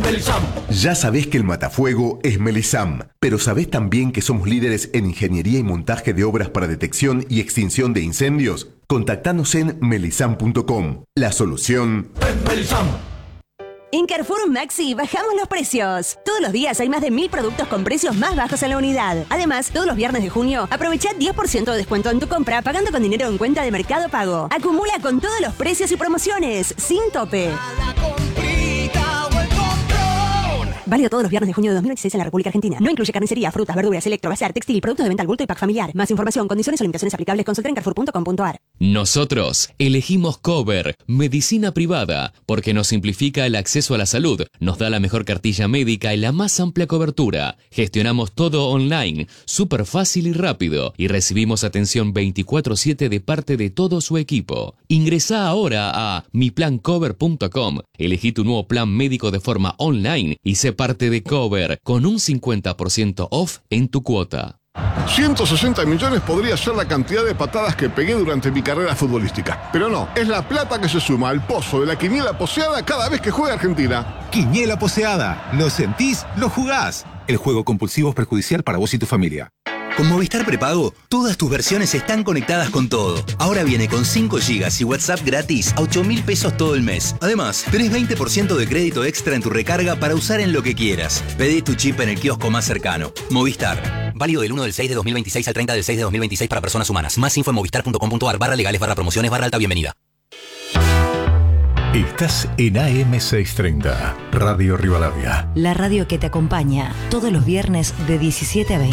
Melisam. Ya sabés que el matafuego es Melisam, pero ¿sabés también que somos líderes en ingeniería y montaje de obras para detección y extinción de incendios? Contactanos en melisam.com. La solución Es Melisam. En Carrefour Maxi bajamos los precios. Todos los días hay más de 1000 productos con precios más bajos en la unidad. Además, todos los viernes de junio, aprovecha 10% de descuento en tu compra pagando con dinero en cuenta de Mercado Pago. Acumula con todos los precios y promociones, sin tope. Válido todos los viernes de junio de 2026 en la República Argentina. No incluye carnicería, frutas, verduras, electro, bazar, textil, productos de venta al bulto y pack familiar. Más información, condiciones o limitaciones aplicables, consulta en carrefour.com.ar. Nosotros elegimos Cover, medicina privada, porque nos simplifica el acceso a la salud, nos da la mejor cartilla médica y la más amplia cobertura. Gestionamos todo online, súper fácil y rápido, y recibimos atención 24/7 de parte de todo su equipo. Ingresá ahora a miplancover.com, elegí tu nuevo plan médico de forma online y sé parte de Cover con un 50% off en tu cuota. 160 millones podría ser la cantidad de patadas que pegué durante mi carrera futbolística. Pero no, es la plata que se suma al pozo de la quiniela poseada cada vez que juega Argentina. Quiniela poseada. ¿Lo sentís? ¿Lo jugás? El juego compulsivo es perjudicial para vos y tu familia. Con Movistar Prepago, todas tus versiones están conectadas con todo. Ahora viene con 5 GB y WhatsApp gratis a 8.000 pesos todo el mes. Además, tenés 20% de crédito extra en tu recarga para usar en lo que quieras. Pedí tu chip en el kiosco más cercano. Movistar. Válido del 1 del 6 de 2026 al 30 del 6 de 2026 para personas humanas. Más info en movistar.com.ar/legales/promociones/alta bienvenida. Estás en AM630, Radio Rivadavia. La radio que te acompaña todos los viernes de 17 a 20.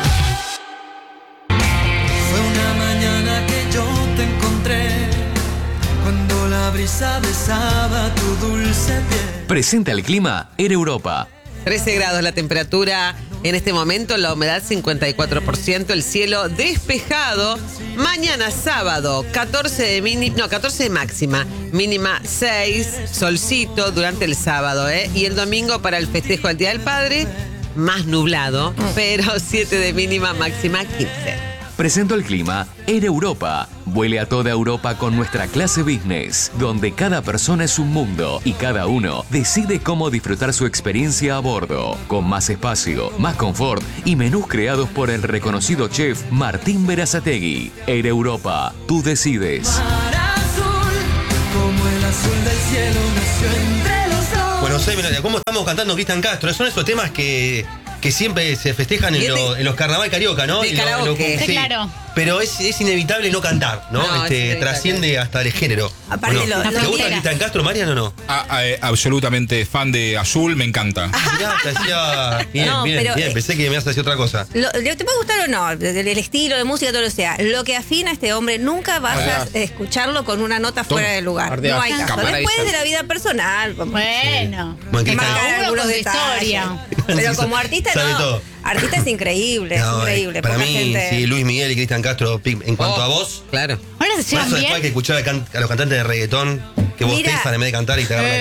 Fue una mañana que yo te encontré, cuando la brisa besaba tu dulce piel. Presenta el clima en Europa. 13 grados la temperatura en este momento, la humedad 54%, el cielo despejado. Mañana sábado, 14 de máxima, mínima 6, solcito durante el sábado, y el domingo para el festejo del Día del Padre, más nublado, pero 7 de mínima, máxima 15. Presento el clima en Europa. Vuele a toda Europa con nuestra clase business, donde cada persona es un mundo y cada uno decide cómo disfrutar su experiencia a bordo, con más espacio, más confort y menús creados por el reconocido chef Martín Berazategui. Air Europa, tú decides. Mar azul, como el azul del cielo nació entre los dos. Bueno, sé, ¿cómo estamos cantando Cristian Castro? Son esos temas que siempre se festejan en los carnaval carioca, ¿no? De karaoke. Sí, claro. Pero es inevitable no cantar, ¿no? Trasciende hasta el género. Aparte, bueno, ¿te gusta Cristian Castro, Marian, o no? Absolutamente fan de Azul, me encanta. Mirá, te hacía... Bien, pensé que me ibas a decir otra cosa. ¿Te puede gustar o no? El estilo de música, todo lo sea. Lo que afina a este hombre, nunca vas a escucharlo con una nota fuera de lugar. No hay caso. Después de la vida personal. Bueno. Algunos de historia. Pero como artista, sabe no. Todo. Artista es increíble, Para mí, gente... sí, Luis Miguel y Cristian Castro, en cuanto a voz, claro. Ahora se llevan después bien. hay que escuchar a los cantantes de reggaetón que bostezan en vez de cantar y te agarran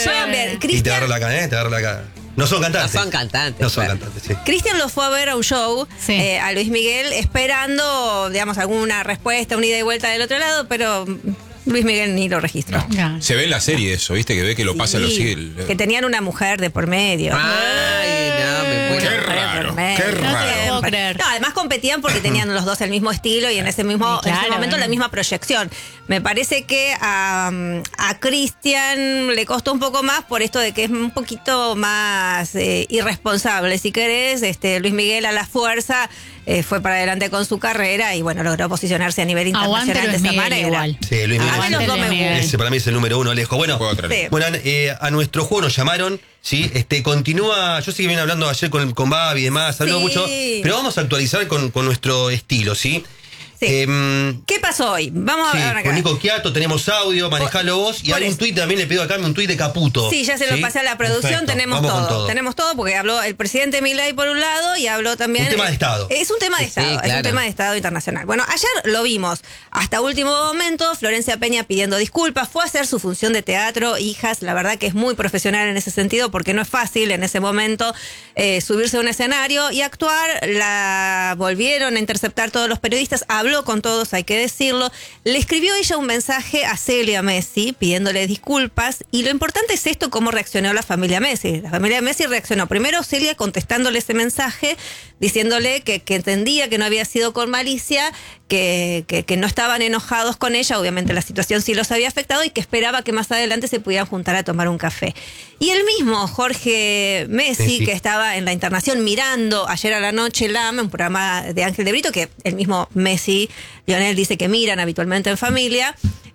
la cara. No son cantantes. No son cantantes, sí. Cristian lo fue a ver a un show, a Luis Miguel, esperando, digamos, alguna respuesta, una ida y vuelta del otro lado, pero Luis Miguel ni lo registró. No. Se ve en la serie eso, ¿viste? Que ve que lo pasa a los siglos. Que tenían una mujer de por medio. Ay, no, me muero. Qué raro. No puedo creer. No, además competían porque tenían los dos el mismo estilo y en ese momento la misma proyección. Me parece que a Cristian le costó un poco más por esto de que es un poquito más irresponsable, si querés. Luis Miguel a la fuerza fue para adelante con su carrera y bueno, logró posicionarse a nivel internacional de esa manera. Igual. Sí, Luis Miguel. Ese para mí es el número uno lejos. Bueno, a nuestro juego nos llamaron. Sí, continúa. Yo sé que viene hablando ayer con Babi y demás, habló mucho, pero vamos a actualizar con nuestro estilo, ¿sí? Sí. ¿Qué pasó hoy? Vamos a ver acá. Con Nico Quiato tenemos audio, manejalo vos. Y hay un tuit también, le pido acá un tuit de Caputo. Sí, ya se lo pasé a la producción. Perfecto. Tenemos todo. Tenemos todo porque habló el presidente Milei por un lado y habló también... Un tema de Estado. Es un tema de Estado, claro. es un tema de Estado internacional. Bueno, ayer lo vimos. Hasta último momento, Florencia Peña pidiendo disculpas. Fue a hacer su función de teatro. Hijas, la verdad que es muy profesional en ese sentido porque no es fácil en ese momento subirse a un escenario y actuar. La volvieron a interceptar todos los periodistas. Habló habló con todos, hay que decirlo. Le escribió ella un mensaje a Celia Messi pidiéndole disculpas. Y lo importante es esto, cómo reaccionó la familia Messi. La familia Messi reaccionó. Primero Celia contestándole ese mensaje, diciéndole que entendía que no había sido con malicia, que no estaban enojados con ella, obviamente la situación sí los había afectado y que esperaba que más adelante se pudieran juntar a tomar un café. Y el mismo Jorge Messi, que estaba en la Internación mirando ayer a la noche LAM, un programa de Ángel de Brito, que el mismo Messi, Lionel, dice que miran habitualmente en familia,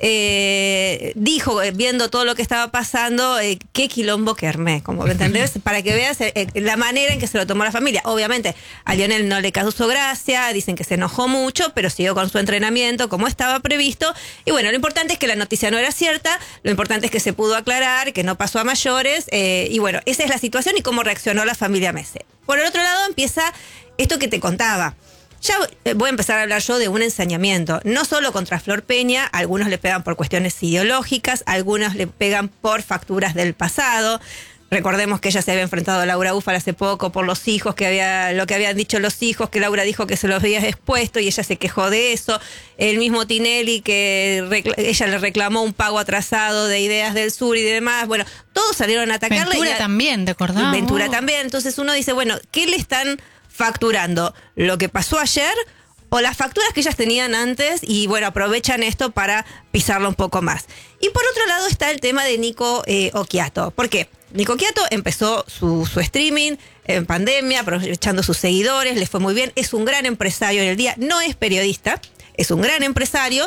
dijo, viendo todo lo que estaba pasando, qué quilombo que armé, como entendés, para que veas la manera en que se lo tomó la familia. Obviamente a Lionel no le causó gracia, dicen que se enojó mucho, pero siguió con su entrenamiento como estaba previsto. Y bueno, lo importante es que la noticia no era cierta, lo importante es que se pudo aclarar, que no pasó a mayores, y bueno, esa es la situación y cómo reaccionó la familia Messi. Por el otro lado empieza esto que te contaba. Ya voy a empezar a hablar yo de un ensañamiento, no solo contra Flor Peña, algunos le pegan por cuestiones ideológicas, algunos le pegan por facturas del pasado. Recordemos que ella se había enfrentado a Laura Ufal hace poco por los hijos, lo que habían dicho los hijos, que Laura dijo que se los había expuesto y ella se quejó de eso. El mismo Tinelli, que ella le reclamó un pago atrasado de Ideas del Sur y demás. Bueno, todos salieron a atacarle. Ventura también, ¿te acordás? Ventura también. Entonces uno dice, bueno, ¿qué le están facturando? ¿Lo que pasó ayer o las facturas que ellas tenían antes? Y bueno, aprovechan esto para pisarlo un poco más. Y por otro lado está el tema de Nico Occhiato. ¿Por qué? Nico Occhiato empezó su streaming en pandemia, aprovechando sus seguidores, le fue muy bien, es un gran empresario en el día, no es periodista, es un gran empresario.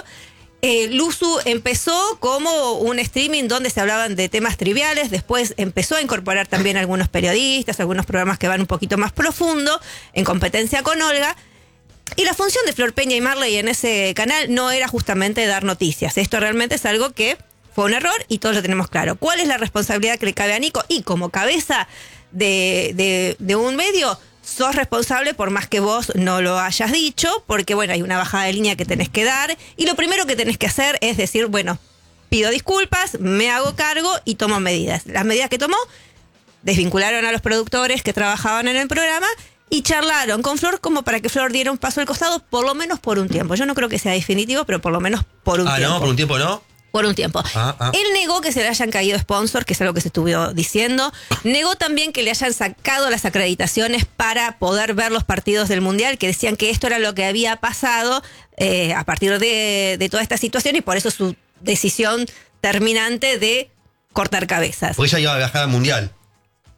Luzu empezó como un streaming donde se hablaban de temas triviales, después empezó a incorporar también algunos periodistas, algunos programas que van un poquito más profundo, en competencia con Olga. Y la función de Flor Peña y Marley en ese canal no era justamente dar noticias. Esto realmente es algo que fue un error y todos lo tenemos claro. ¿Cuál es la responsabilidad que le cabe a Nico? Y como cabeza de un medio, sos responsable por más que vos no lo hayas dicho, porque bueno, hay una bajada de línea que tenés que dar y lo primero que tenés que hacer es decir, bueno, pido disculpas, me hago cargo y tomo medidas. Las medidas que tomó, desvincularon a los productores que trabajaban en el programa y charlaron con Flor como para que Flor diera un paso al costado, por lo menos por un tiempo. Yo no creo que sea definitivo, pero por lo menos por un tiempo. No, por un tiempo no. Por un tiempo. Él negó que se le hayan caído sponsors, que es algo que se estuvo diciendo. Negó también que le hayan sacado las acreditaciones para poder ver los partidos del Mundial, que decían que esto era lo que había pasado a partir de toda esta situación y por eso su decisión terminante de cortar cabezas. Porque ella iba a viajar al Mundial.